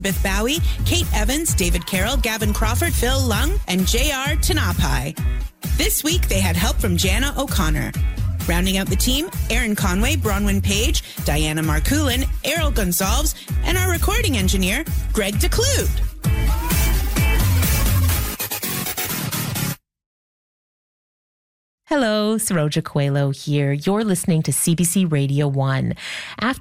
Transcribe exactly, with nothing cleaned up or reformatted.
Beth Bowie, Kate Evans, David Carroll, Gavin Crawford, Phil Lung, and J R Tanapai. This week, they had help from Jana O'Connor. Rounding out the team, Aaron Conway, Bronwyn Page, Diana Marcoulin, Errol Gonsalves, and our recording engineer, Greg DeClude. Hello, Saroja Coelho here. You're listening to C B C Radio one. After